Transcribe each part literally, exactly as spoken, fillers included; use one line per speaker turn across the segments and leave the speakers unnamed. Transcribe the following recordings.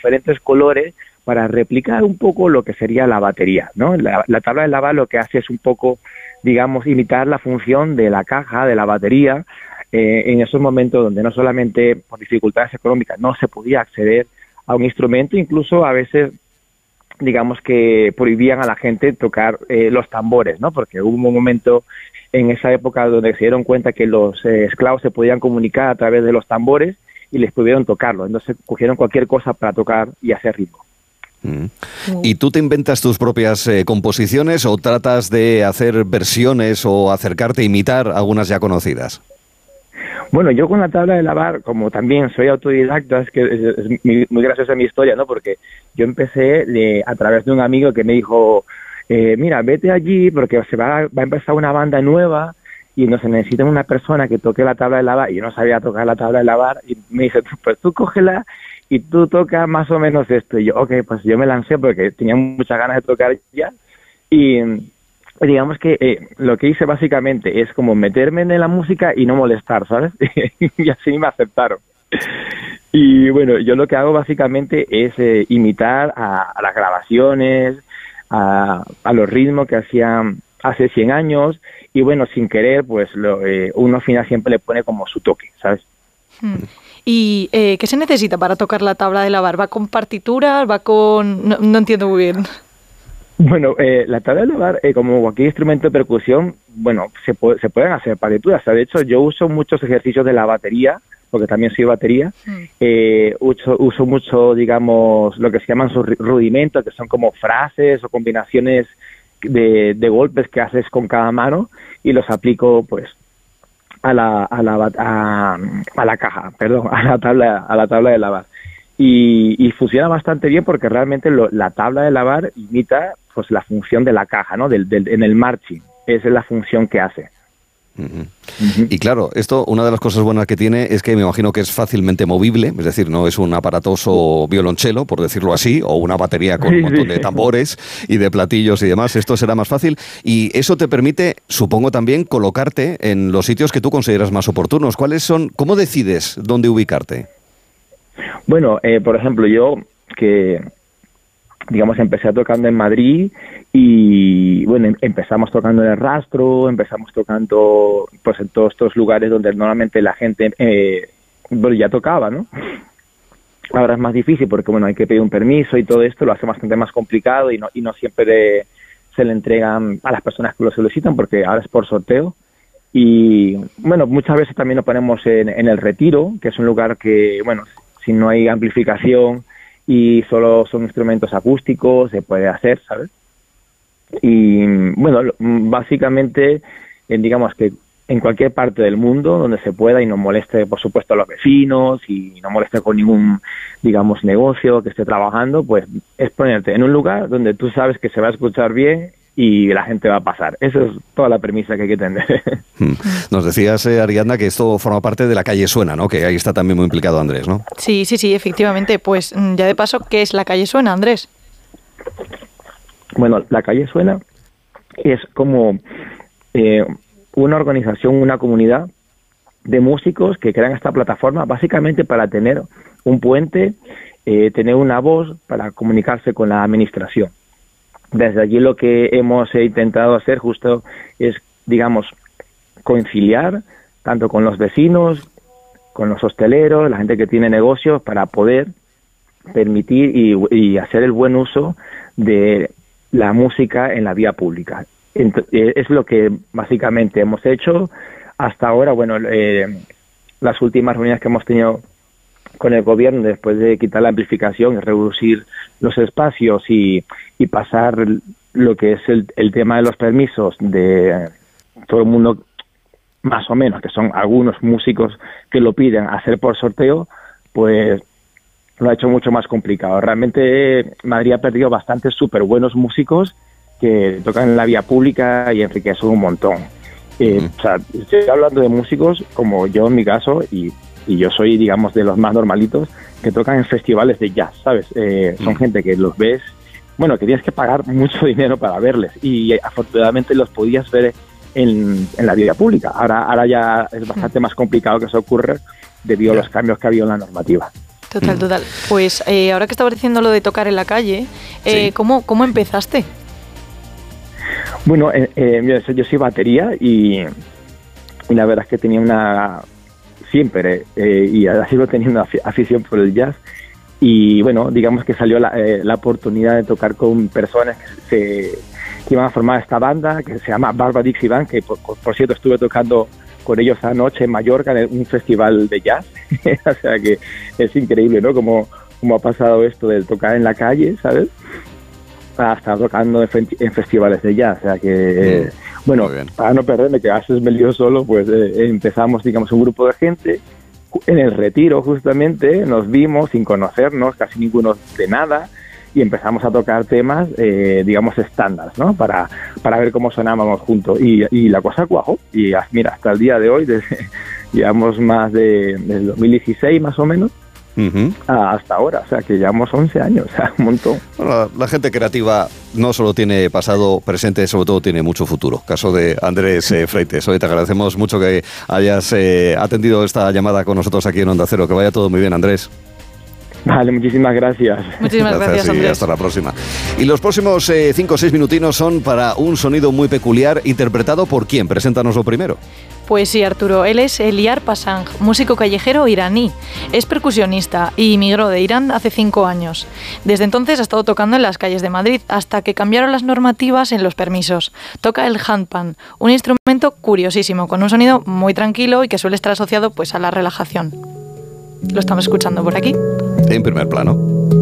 diferentes colores para replicar un poco lo que sería la batería, ¿no? La, la tabla de lavar lo que hace es un poco, digamos, imitar la función de la caja, de la batería, eh, en esos momentos donde no solamente por dificultades económicas no se podía acceder a un instrumento, incluso a veces, digamos que prohibían a la gente tocar eh, los tambores, ¿no? Porque hubo un momento en esa época donde se dieron cuenta que los eh, esclavos se podían comunicar a través de los tambores y les pudieron tocarlo. Entonces cogieron cualquier cosa para tocar y hacer ritmo.
Mm. ¿Y tú te inventas tus propias eh, composiciones o tratas de hacer versiones o acercarte a imitar algunas ya conocidas?
Bueno, yo con la tabla de lavar, como también soy autodidacta, es que es, es muy, muy graciosa mi historia, ¿no? Porque yo empecé de, a través de un amigo que me dijo, eh, mira, vete allí porque se va, va a empezar una banda nueva y no se necesita una persona que toque la tabla de lavar. Y yo no sabía tocar la tabla de lavar y me dice, pues tú cógela y tú tocas más o menos esto. Y yo, ok, pues yo me lancé porque tenía muchas ganas de tocar ya. Y digamos que eh, lo que hice básicamente es como meterme en la música y no molestar, ¿sabes? Y así me aceptaron. Y bueno, yo lo que hago básicamente es eh, imitar a, a las grabaciones, a, a los ritmos que hacían hace cien años, y bueno, sin querer, pues lo, eh, uno al final siempre le pone como su toque, ¿sabes?
Hmm. ¿Y eh, qué se necesita para tocar la tabla de lavar? ¿Va con partituras? ¿Va con...? No, no entiendo muy bien.
Bueno, eh, la tabla de lavar, eh, como cualquier instrumento de percusión, bueno, se, puede, se pueden hacer partituras. O sea, de hecho, yo uso muchos ejercicios de la batería, porque también soy batería. Mm. Eh, uso, uso mucho, digamos, lo que se llaman sus rudimentos, que son como frases o combinaciones de, de golpes que haces con cada mano, y los aplico, pues, a la, a la, a, a la caja, perdón, a la tabla, a la tabla de lavar. Y, y funciona bastante bien porque realmente lo, la tabla de lavar imita pues la función de la caja, ¿no? Del, del, en el marching, esa es la función que hace.
Uh-huh. Uh-huh. Y claro, esto, una de las cosas buenas que tiene es que me imagino que es fácilmente movible, es decir, no es un aparatoso violonchelo, por decirlo así, o una batería con un montón de tambores y de platillos y demás. Esto será más fácil y eso te permite, supongo también, colocarte en los sitios que tú consideras más oportunos. ¿Cuáles son? ¿Cómo decides dónde ubicarte?
Bueno, eh, por ejemplo, yo que, digamos, empecé tocando en Madrid y, bueno, empezamos tocando en El Rastro, empezamos tocando, pues, en todos estos lugares donde normalmente la gente, eh, bueno, ya tocaba, ¿no? Ahora es más difícil porque, bueno, hay que pedir un permiso y todo esto lo hace bastante más complicado y no, y no siempre se le entregan a las personas que lo solicitan porque ahora es por sorteo. Y, bueno, muchas veces también nos ponemos en, en El Retiro, que es un lugar que, bueno, si no hay amplificación y solo son instrumentos acústicos, se puede hacer, ¿sabes? Y bueno, básicamente, eh, digamos que en cualquier parte del mundo donde se pueda y no moleste, por supuesto, a los vecinos y no moleste con ningún, digamos, negocio que esté trabajando, pues es ponerte en un lugar donde tú sabes que se va a escuchar bien y la gente va a pasar. Esa es toda la premisa que hay que tener.
Nos decías, eh, Ariadna, que esto forma parte de La Calle Suena, ¿no? Que ahí está también muy implicado Andrés, ¿no?
Sí, sí, sí, efectivamente. Pues ya de paso, ¿qué es La Calle Suena, Andrés?
Bueno, La Calle Suena es como eh, una organización, una comunidad de músicos que crean esta plataforma básicamente para tener un puente, eh, tener una voz para comunicarse con la administración. Desde allí lo que hemos intentado hacer justo es, digamos, conciliar tanto con los vecinos, con los hosteleros, la gente que tiene negocios, para poder permitir y, y hacer el buen uso de la música en la vía pública. Entonces, es lo que básicamente hemos hecho hasta ahora. Bueno, eh, las últimas reuniones que hemos tenido con el gobierno después de quitar la amplificación y reducir los espacios y, y pasar lo que es el, el tema de los permisos de todo el mundo, más o menos, que son algunos músicos que lo piden hacer por sorteo, pues lo ha hecho mucho más complicado. Realmente Madrid ha perdido bastantes súper buenos músicos que tocan en la vía pública y enriquecen un montón. Eh, uh-huh. O sea, estoy hablando de músicos como yo en mi caso, y y yo soy, digamos, de los más normalitos, que tocan en festivales de jazz, ¿sabes? Eh, son mm. gente que los ves, bueno, que tienes que pagar mucho dinero para verles, y afortunadamente los podías ver en, en la vida pública. Ahora, ahora ya es bastante más complicado que eso ocurra debido a los cambios que ha habido en la normativa.
Total, total. Pues eh, ahora que estabas diciendo lo de tocar en la calle, eh,
Sí.
¿cómo, ¿cómo empezaste?
Bueno, eh, eh, mira, yo soy batería y, y la verdad es que tenía una, siempre, eh, y ahora sigo teniendo afi- afición por el jazz. Y bueno, digamos que salió la, eh, la oportunidad de tocar con personas que, se, que iban a formar esta banda, que se llama Barba Dixie Band, que por, por cierto estuve tocando con ellos anoche en Mallorca en un festival de jazz. O sea que es increíble, ¿no? Como, como ha pasado esto de tocar en la calle, ¿sabes? A estar tocando en, fe- en festivales de jazz. O sea que, eh, bueno, para no perderme, que a veces me lío solo, pues eh, empezamos, digamos, un grupo de gente. En el Retiro, justamente, nos vimos sin conocernos, casi ninguno de nada, y empezamos a tocar temas, eh, digamos, estándar, ¿no? Para, para ver cómo sonábamos juntos. Y, y la cosa cuajó. Y mira, hasta el día de hoy, desde, llevamos más de, desde dos mil dieciséis más o menos,
Uh-huh.
hasta ahora. O sea, que llevamos once años, o sea, un montón.
Bueno, la, la gente creativa no solo tiene pasado, presente, sobre todo tiene mucho futuro. Caso de Andrés eh, Freites. Hoy te agradecemos mucho que hayas eh, atendido esta llamada con nosotros aquí en Onda Cero. Que vaya todo muy bien, Andrés.
Vale, muchísimas gracias.
Muchísimas gracias,
y
Andrés.
hasta la próxima. Y los próximos eh, cinco o seis minutinos son para un sonido muy peculiar, interpretado por quién. Preséntanoslo primero.
Pues sí, Arturo, él es Eliar Pasang, músico callejero iraní. Es percusionista y emigró de Irán hace cinco años. Desde entonces ha estado tocando en las calles de Madrid, hasta que cambiaron las normativas en los permisos. Toca el handpan, un instrumento curiosísimo, con un sonido muy tranquilo y que suele estar asociado pues a la relajación. Lo estamos escuchando por aquí.
En primer plano.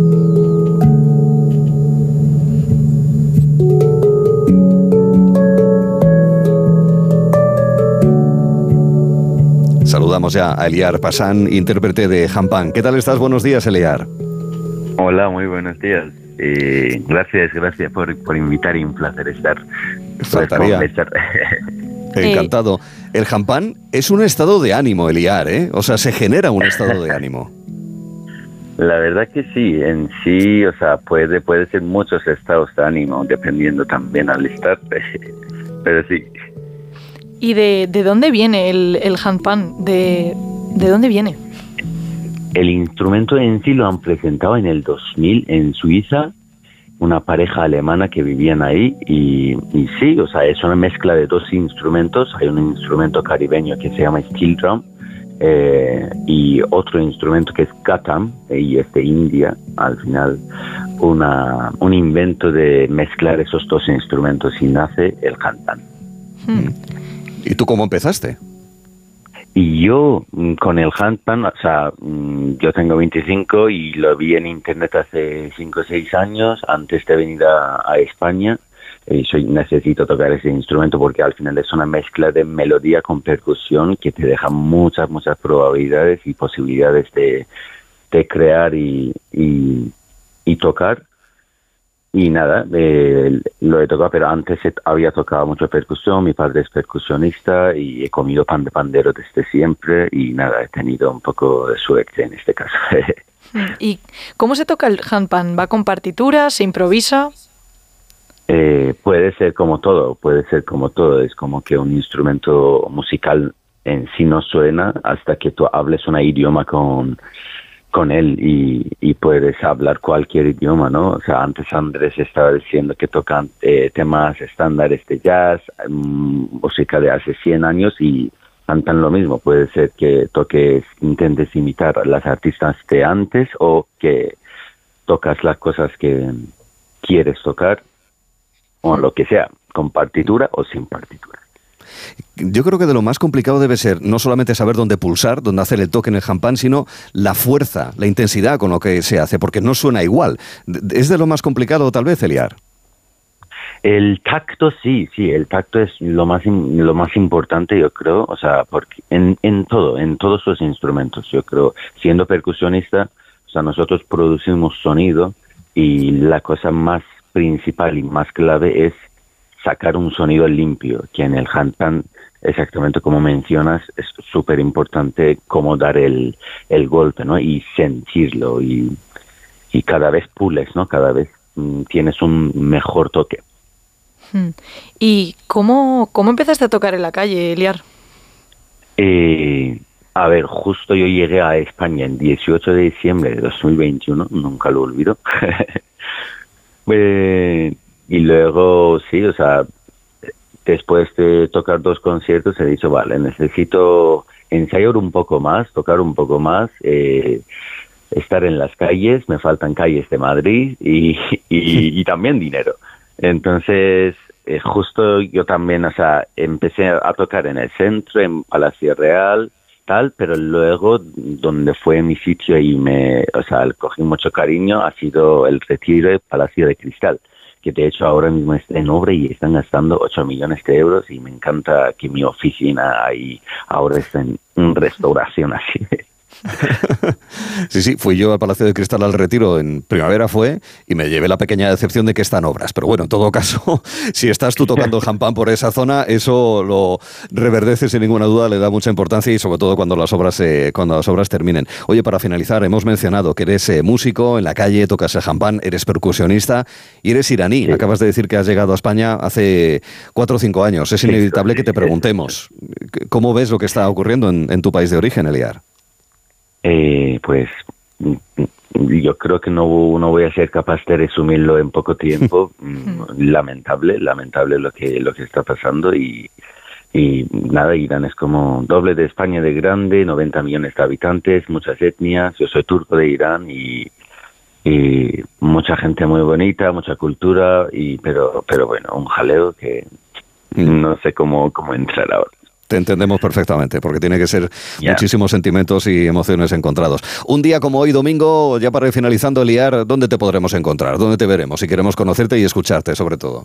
Saludamos ya a Eliar Pasang, intérprete de handpan. ¿Qué tal estás? Buenos días, Eliar.
Hola, muy buenos días. Eh, gracias, gracias por, por invitar y un placer estar.
Faltaría. Encantado. El handpan es un estado de ánimo, Eliar, ¿eh? O sea, se genera un estado de ánimo.
La verdad que sí, en sí, o sea, puede, puede ser muchos estados de ánimo, dependiendo también al estar, pero sí.
¿Y de, de dónde viene el, el handpan? ¿De, ¿De dónde viene?
El instrumento en sí lo han presentado en el dos mil en Suiza, una pareja alemana que vivían ahí, y, y sí, o sea, es una mezcla de dos instrumentos. Hay un instrumento caribeño que se llama steel drum, eh, y otro instrumento que es katam, y es de India, al final, una, un invento de mezclar esos dos instrumentos y nace el handpan.
Hmm.
¿Y tú cómo empezaste?
Y yo, con el handpan, o sea, yo tengo veinticinco y lo vi en internet hace cinco o seis años, antes de venir a, a España. Y soy, necesito tocar ese instrumento porque al final es una mezcla de melodía con percusión que te deja muchas, muchas probabilidades y posibilidades de, de crear y, y, y tocar. Y nada, eh, lo he tocado, pero antes había tocado mucho percusión, mi padre es percusionista y he comido pan de pandero desde siempre y nada, he tenido un poco de suerte en este caso.
¿Y cómo se toca el handpan? ¿Va con partituras? ¿Se improvisa?
Eh, puede ser como todo, puede ser como todo, es como que un instrumento musical en sí no suena hasta que tú hables un idioma con... con él y, y puedes hablar cualquier idioma, ¿no? O sea, antes Andrés estaba diciendo que tocan eh, temas estándares de jazz, um, música de hace cien años y cantan lo mismo. Puede ser que toques, intentes imitar a las artistas de antes o que tocas las cosas que quieres tocar o lo que sea, con partitura o sin partitura.
Yo creo que de lo más complicado debe ser no solamente saber dónde pulsar, dónde hacer el toque en el handpan, sino la fuerza, la intensidad con lo que se hace, porque no suena igual. ¿Es de lo más complicado tal vez, Eliar?
El tacto sí, sí, el tacto es lo más lo más importante, yo creo, o sea, porque en, en todo, en todos los instrumentos, yo creo, siendo percusionista, o sea, nosotros producimos sonido y la cosa más principal y más clave es sacar un sonido limpio, que en el handpan, exactamente como mencionas, es súper importante cómo dar el, el golpe, ¿no? Y sentirlo, y, y cada vez pules, ¿no? Cada vez mm, tienes un mejor toque.
¿Y cómo, cómo empezaste a tocar en la calle, Eliar?
Eh, A ver, justo yo llegué a España el dieciocho de diciembre de dos mil veintiuno, nunca lo olvido. eh, y luego, sí, o sea, después de tocar dos conciertos he dicho, vale, necesito ensayar un poco más, tocar un poco más, eh, estar en las calles, me faltan calles de Madrid y, y, y también dinero. Entonces, eh, justo yo también, o sea, empecé a tocar en el centro, en Palacio Real, tal, pero luego donde fue mi sitio y me, o sea, le cogí mucho cariño ha sido el Retiro del Palacio de Cristal, que de hecho ahora mismo está en obra y están gastando ocho millones de euros y me encanta que mi oficina ahí ahora está en, en restauración así.
Sí, sí, fui yo al Palacio de Cristal al Retiro en primavera fue y me llevé la pequeña decepción de que están obras. Pero bueno, en todo caso, si estás tú tocando el champán por esa zona, eso lo reverdece sin ninguna duda, le da mucha importancia y sobre todo cuando las obras eh, cuando las obras terminen. Oye, para finalizar, hemos mencionado que eres eh, músico, en la calle tocas el champán, eres percusionista y eres iraní. Sí. Acabas de decir que has llegado a España hace cuatro o cinco años. Es inevitable sí, que te preguntemos, ¿cómo ves lo que está ocurriendo en, en tu país de origen, Eliar?
Eh, pues yo creo que no, no voy a ser capaz de resumirlo en poco tiempo. lamentable, lamentable lo que lo que está pasando y, y nada, Irán es como doble de España de grande, noventa millones de habitantes, muchas etnias. Yo soy turco de Irán y, y mucha gente muy bonita, mucha cultura, y pero pero bueno, un jaleo que no sé cómo, cómo entrar ahora.
Te entendemos perfectamente, porque tiene que ser yeah. muchísimos sentimientos y emociones encontrados. Un día como hoy, domingo, ya para ir finalizando, Eliar, ¿dónde te podremos encontrar? ¿Dónde te veremos? Si queremos conocerte y escucharte, sobre todo.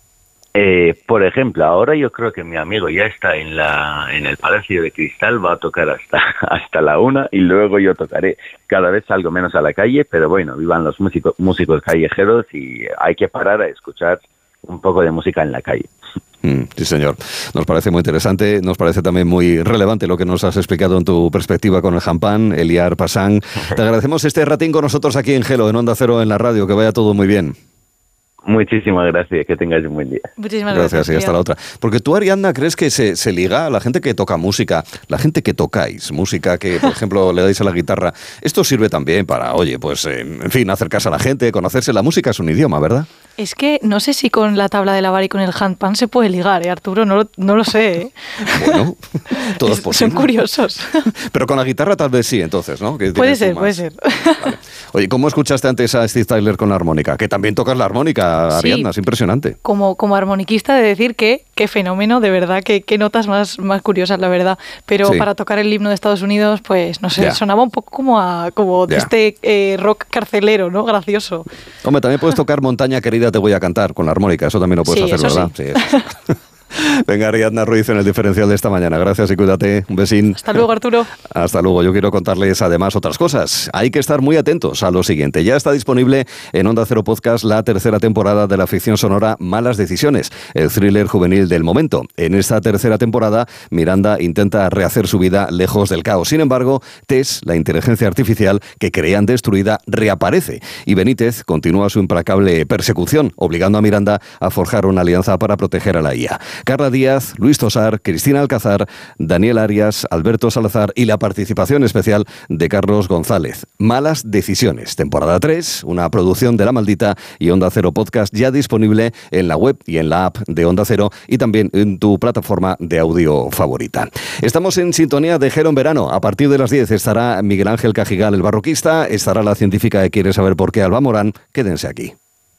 Eh, por ejemplo, ahora yo creo que mi amigo ya está en la en el Palacio de Cristal, va a tocar hasta hasta la una y luego yo tocaré. Cada vez salgo menos a la calle, pero bueno, vivan los músicos, músicos callejeros y hay que parar a escuchar un poco de música en la calle.
Mm, sí, señor. Nos parece muy interesante, nos parece también muy relevante lo que nos has explicado en tu perspectiva con el champán, Eliar Pasang. Te agradecemos este ratín con nosotros aquí en Gelo, en Onda Cero, en la radio. Que vaya todo muy bien.
Muchísimas gracias, que tengáis un buen día.
Muchísimas
gracias.
Gracias,
y hasta la otra. Porque tú, Ariadna, ¿crees que se, se liga a la gente que toca música, la gente que tocáis música, que por ejemplo le dais a la guitarra? Esto sirve también para, oye, pues eh, en fin, acercarse a la gente, conocerse. La música es un idioma, ¿verdad?
Es que no sé si con la tabla de lavar y con el handpan se puede ligar, ¿eh, Arturo? No lo, no lo sé, ¿eh?
Bueno, todo es, es posible.
Son curiosos.
Pero con la guitarra tal vez sí, entonces, ¿no? Que
puede ser, puede ser.
Vale. Oye, ¿cómo escuchaste antes a Steve Tyler con la armónica? Que también tocas la armónica, Ariadna, sí. Es impresionante.
Como, como armoniquista, de decir que qué fenómeno, de verdad, que qué notas más, más curiosas, la verdad. Pero sí. Para tocar el himno de Estados Unidos, pues no sé, yeah. sonaba un poco como a como yeah. de este eh, rock carcelero, ¿no? Gracioso.
Hombre, también puedes tocar Montaña Querida Te Voy a Cantar con la armónica, eso también lo puedes
sí,
hacer,
eso
¿verdad?
Sí.
Sí, eso sí. Venga, Ariadna Ruiz en el diferencial de esta mañana. Gracias y cuídate. Un besín.
Hasta luego, Arturo.
Hasta luego. Yo quiero contarles además otras cosas. Hay que estar muy atentos a lo siguiente. Ya está disponible en Onda Cero Podcast la tercera temporada de la ficción sonora Malas Decisiones, el thriller juvenil del momento. En esta tercera temporada, Miranda intenta rehacer su vida lejos del caos. Sin embargo, Tess, la inteligencia artificial que creían destruida, reaparece. Y Benítez continúa su implacable persecución, obligando a Miranda a forjar una alianza para proteger a la I A. Carla Díaz, Luis Tosar, Cristina Alcázar, Daniel Arias, Alberto Salazar y la participación especial de Carlos González. Malas Decisiones, temporada tres, una producción de La Maldita y Onda Cero Podcast, ya disponible en la web y en la app de Onda Cero y también en tu plataforma de audio favorita. Estamos en sintonía de Gelo en verano. A partir de las diez estará Miguel Ángel Cajigal, el barroquista, estará la científica que quiere saber por qué Alba Morán. Quédense aquí.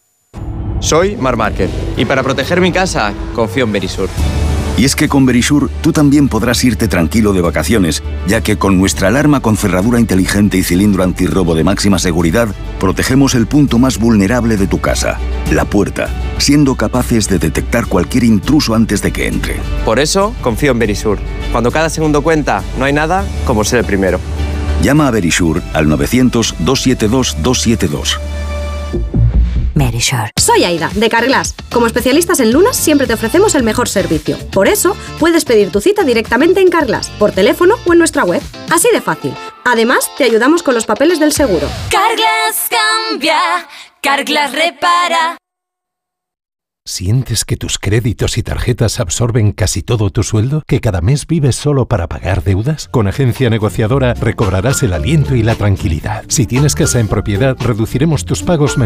Soy Marc Márquez y para proteger mi casa confío en Verisur.
Y es que con Verisur tú también podrás irte tranquilo de vacaciones, ya que con nuestra alarma con cerradura inteligente y cilindro antirrobo de máxima seguridad, protegemos el punto más vulnerable de tu casa, la puerta, siendo capaces de detectar cualquier intruso antes de que entre.
Por eso confío en Verisur. Cuando cada segundo cuenta, no hay nada como ser el primero.
Llama a Verisur al novecientos, doscientos setenta y dos, doscientos setenta y dos.
Verisur. Soy Aida, de Carglass. Como especialistas en lunas, siempre te ofrecemos el mejor servicio. Por eso, puedes pedir tu cita directamente en Carglass, por teléfono o en nuestra web. Así de fácil. Además, te ayudamos con los papeles del seguro.
Carglass cambia, Carglass repara. ¿Sientes que tus créditos y tarjetas absorben casi todo tu sueldo? ¿Que cada mes vives solo para pagar deudas? Con Agencia Negociadora recobrarás el aliento y la tranquilidad. Si tienes casa en propiedad, reduciremos tus pagos